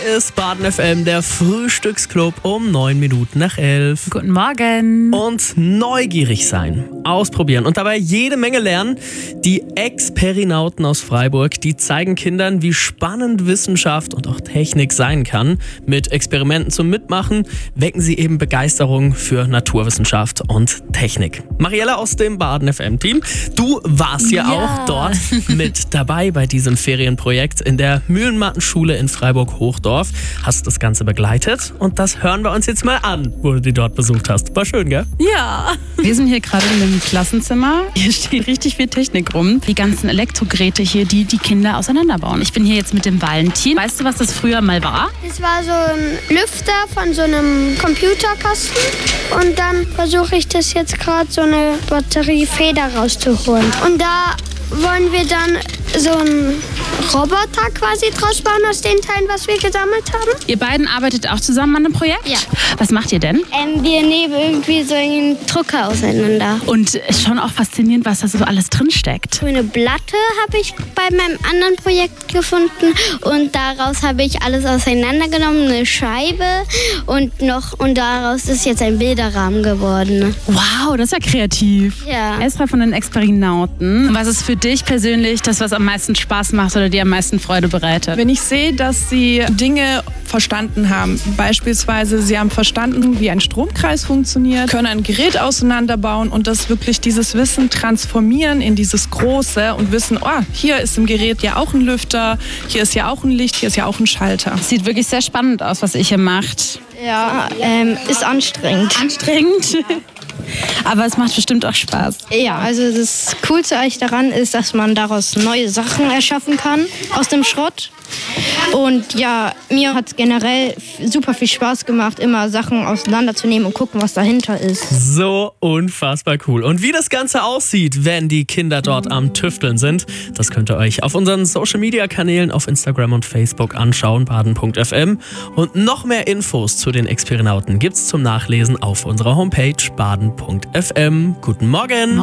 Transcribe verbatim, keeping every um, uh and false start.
Ist Baden F M, der Frühstücksclub um neun Minuten nach elf. Guten Morgen. Und neugierig sein, ausprobieren und dabei jede Menge lernen. Die Experinauten aus Freiburg, die zeigen Kindern, wie spannend Wissenschaft und auch Technik sein kann. Mit Experimenten zum Mitmachen wecken sie eben Begeisterung für Naturwissenschaft und Technik. Mariella aus dem Baden F M-Team, du warst ja, Ja. auch dort mit dabei bei diesem Ferienprojekt in der Mühlenmattenschule in Freiburg-Hochdorf. Hast das Ganze begleitet und das hören wir uns jetzt mal an, wo du die dort besucht hast. War schön, gell? Ja. Wir sind hier gerade in einem Klassenzimmer. Hier steht richtig viel Technik rum. Die ganzen Elektrogeräte hier, die die Kinder auseinanderbauen. Ich bin hier jetzt mit dem Valentin. Weißt du, was das früher mal war? Das war so ein Lüfter von so einem Computerkasten. Und dann versuche ich das jetzt gerade so eine Batteriefeder rauszuholen. Und da wollen wir dann so einen Roboter quasi draus bauen aus den Teilen, was wir gesammelt haben. Ihr beiden arbeitet auch zusammen an einem Projekt? Ja. Was macht ihr denn? Ähm, wir nehmen irgendwie so einen Drucker auseinander. Und ist schon auch faszinierend, was da so alles drin steckt. So eine Platte habe ich bei meinem anderen Projekt gefunden und daraus habe ich alles auseinandergenommen, eine Scheibe und noch und daraus ist jetzt ein Bilderrahmen geworden. Wow, das ist ja kreativ. Ja. Esra von den Experinauten. Was ist für dich persönlich das, was am meisten Spaß macht oder dir am meisten Freude bereitet? Wenn ich sehe, dass sie Dinge verstanden haben, beispielsweise sie haben verstanden, wie ein Stromkreis funktioniert, können ein Gerät auseinanderbauen und das wirklich dieses Wissen transformieren in dieses Große und wissen, oh, hier ist im Gerät ja auch ein Lüfter, hier ist ja auch ein Licht, hier ist ja auch ein Schalter. Sieht wirklich sehr spannend aus, was ihr hier macht. Ja, ähm, ist anstrengend. Anstrengend. Aber es macht bestimmt auch Spaß. Ja, also das Coolste eigentlich daran ist, dass man daraus neue Sachen erschaffen kann aus dem Schrott. Und ja, mir hat es generell super viel Spaß gemacht, immer Sachen auseinanderzunehmen und gucken, was dahinter ist. So unfassbar cool. Und wie das Ganze aussieht, wenn die Kinder dort am Tüfteln sind, das könnt ihr euch auf unseren Social-Media-Kanälen auf Instagram und Facebook anschauen, baden punkt f m. Und noch mehr Infos zu den Experinauten gibt's zum Nachlesen auf unserer Homepage baden punkt f m. Guten Morgen!